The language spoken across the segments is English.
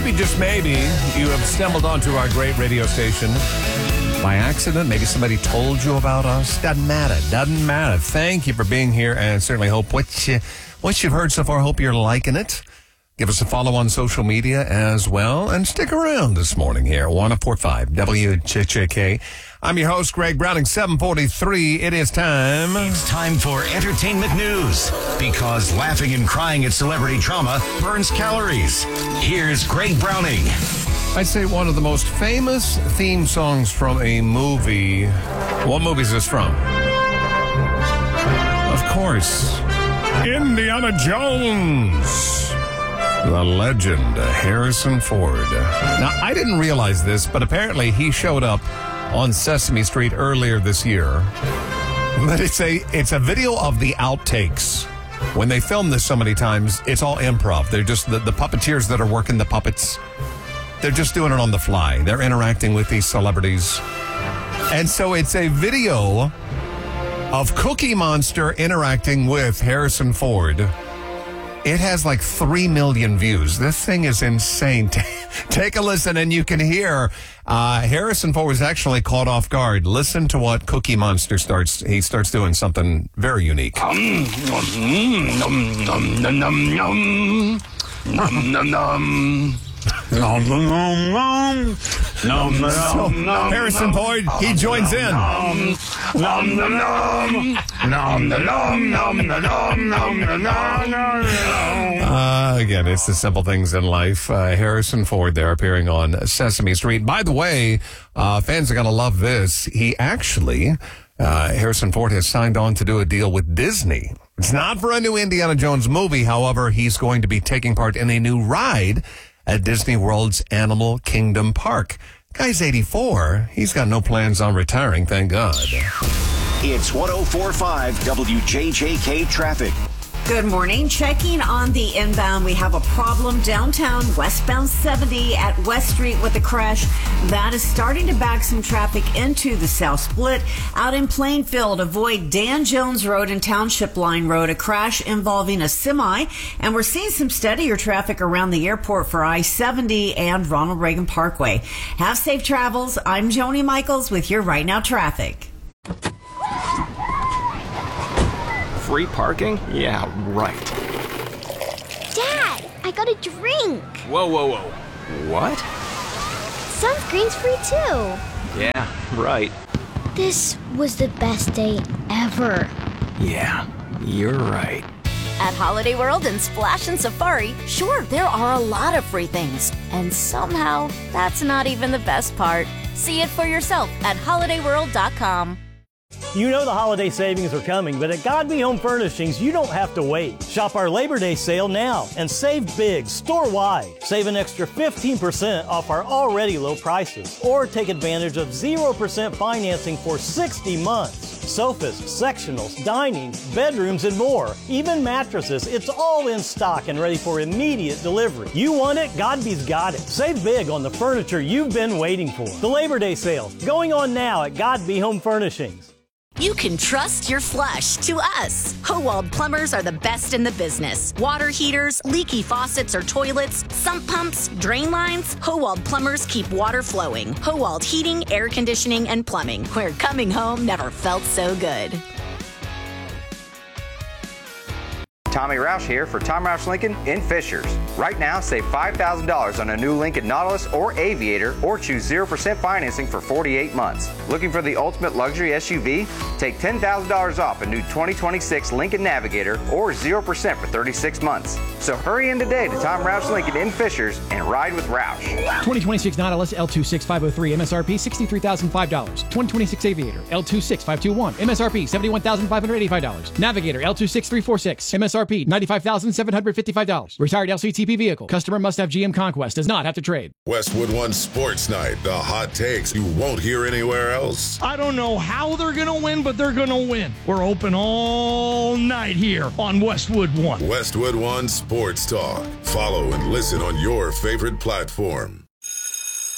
maybe, just maybe, you have stumbled onto our great radio station by accident. Maybe somebody told you about us. Doesn't matter. Thank you for being here, and certainly hope what you've heard so far, hope you're liking it. Give us a follow on social media as well, and stick around this morning here, 104.5 WJJK. I'm your host, Greg Browning, 7:43. It is time. It's time for entertainment news, because laughing and crying at celebrity drama burns calories. Here's Greg Browning. I'd say one of the most famous theme songs from a movie. What movie is this from? Of course, Indiana Jones. The legend, Harrison Ford. Now, I didn't realize this, but apparently he showed up on Sesame Street earlier this year. But it's a video of the outtakes. When they filmed this so many times, it's all improv. They're just the puppeteers that are working the puppets. They're just doing it on the fly. They're interacting with these celebrities. And so it's a video of Cookie Monster interacting with Harrison Ford. It has like 3 million views. This thing is insane. Take a listen, and you can hear Harrison Ford was actually caught off guard. Listen to what Cookie Monster starts doing something very unique. So, Harrison Ford, he joins in. Again, it's the simple things in life. Harrison Ford there appearing on Sesame Street. By the way, fans are going to love this. He actually, Harrison Ford has signed on to do a deal with Disney. It's not for a new Indiana Jones movie. However, he's going to be taking part in a new ride at Disney World's Animal Kingdom Park. Guy's 84. He's got no plans on retiring, thank God. It's 104.5 WJJK traffic. Good morning. Checking on the inbound, we have a problem downtown, westbound 70 at West Street with a crash. That is starting to back some traffic into the South Split. Out in Plainfield, avoid Dan Jones Road and Township Line Road, a crash involving a semi. And we're seeing some steadier traffic around the airport for I-70 and Ronald Reagan Parkway. Have safe travels. I'm Joni Michaels with your Right Now traffic. Free parking? Yeah, right. Dad, I got a drink. Whoa. What? Sunscreen's free too. Yeah, right. This was the best day ever. Yeah, you're right. At Holiday World and Splash and Safari, sure, there are a lot of free things. And somehow, that's not even the best part. See it for yourself at holidayworld.com. You know the holiday savings are coming, but at Godby Home Furnishings, you don't have to wait. Shop our Labor Day sale now and save big store-wide. Save an extra 15% off our already low prices, or take advantage of 0% financing for 60 months. Sofas, sectionals, dining, bedrooms, and more. Even mattresses, it's all in stock and ready for immediate delivery. You want it? Godby's got it. Save big on the furniture you've been waiting for. The Labor Day sale, going on now at Godby Home Furnishings. You can trust your flush to us. Howald Plumbers are the best in the business. Water heaters, leaky faucets or toilets, sump pumps, drain lines. Howald Plumbers keep water flowing. Howald Heating, Air Conditioning, and Plumbing, where coming home never felt so good. Tommy Roush here for Tom Roush Lincoln in Fishers. Right now, save $5,000 on a new Lincoln Nautilus or Aviator, or choose 0% financing for 48 months. Looking for the ultimate luxury SUV? Take $10,000 off a new 2026 Lincoln Navigator, or 0% for 36 months. So hurry in today to Tom Roush Lincoln in Fishers and ride with Roush. 2026 Nautilus L26503 MSRP $63,005. 2026 Aviator L26521 MSRP $71,585. Navigator L26346 MSRP $95,755. Retired LCTP vehicle. Customer must have GM Conquest. Does not have to trade. Westwood One Sports Night. The hot takes you won't hear anywhere else. I don't know how they're going to win, but they're going to win. We're open all night here on Westwood One. Westwood One Sports Talk. Follow and listen on your favorite platform.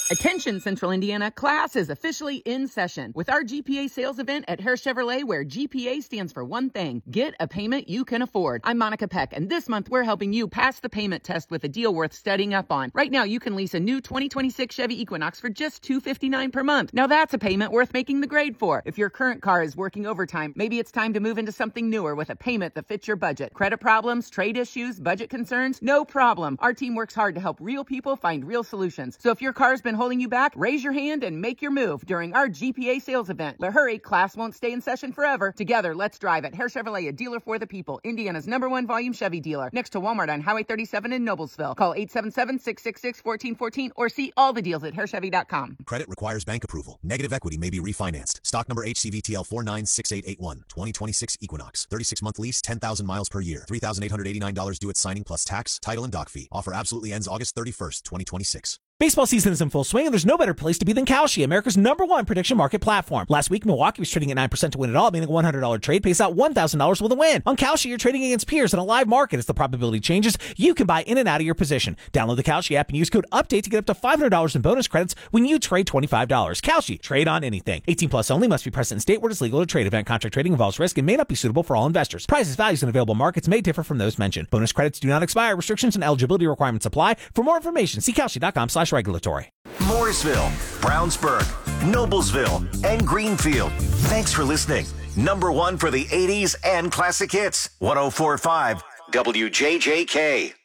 Attention, Central Indiana, class is officially in session with our GPA sales event at Harris Chevrolet, where GPA stands for one thing: get a payment you can afford. I'm Monica Peck, and this month we're helping you pass the payment test with a deal worth studying up on. Right now, you can lease a new 2026 Chevy Equinox for just $259 per month. Now that's a payment worth making the grade for. If your current car is working overtime, maybe it's time to move into something newer with a payment that fits your budget. Credit problems, trade issues, budget concerns? No problem. Our team works hard to help real people find real solutions. So if your car's been holding you back, raise your hand and make your move during our GPA sales event. But hurry, class won't stay in session forever. Together, let's drive at Harris Chevrolet, a dealer for the people. Indiana's #1 volume Chevy dealer. Next to Walmart on Highway 37 in Noblesville. Call 877-666-1414 or see all the deals at HarrisChevy.com. Credit requires bank approval. Negative equity may be refinanced. Stock number HCVTL 496881. 2026 Equinox. 36-month lease, 10,000 miles per year. $3,889 due at signing plus tax, title, and dock fee. Offer absolutely ends August 31st, 2026. Baseball season is in full swing, and there's no better place to be than Kalshi, America's #1 prediction market platform. Last week, Milwaukee was trading at 9% to win it all, meaning a $100 trade pays out $1,000 with a win. On Kalshi, you're trading against peers in a live market. As the probability changes, you can buy in and out of your position. Download the Kalshi app and use code UPDATE to get up to $500 in bonus credits when you trade $25. Kalshi, trade on anything. 18 plus only, must be present in state where it's legal to trade. Event contract trading involves risk and may not be suitable for all investors. Prices, values, and available markets may differ from those mentioned. Bonus credits do not expire. Restrictions and eligibility requirements apply. For more information, see Kalshi.com/regulatory. Mooresville, Brownsburg, Noblesville, and Greenfield. Thanks for listening. #1 for the 80s and classic hits. 104.5 WJJK.